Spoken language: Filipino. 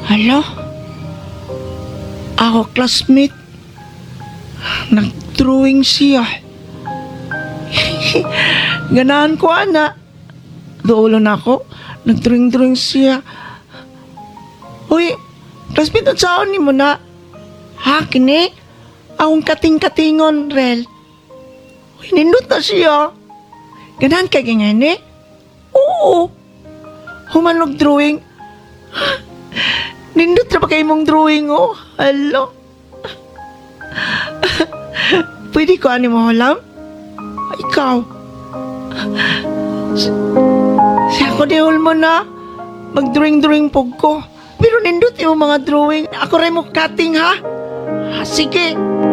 Hala? Ako classmate. Nag-drawing siya. Ganahan ko, ana. Doolo na ako. Nag-drawing siya. Uy, classmate, at saan ni mo na? Ha, kini? Akong kating-katingon, Rel. Uy, nindot na siya. Ganahan ka ganyan eh? Oo. Humanog drawing. Nindot na ba kayo mong drawing, oh? Hala. Pwede ko ani mo halam? Ikaw. Si ako di mo na. Mag-drawing-drawing pog ko. Pero nindot yung mga drawing. Ako rin mo cutting, ha? Sige.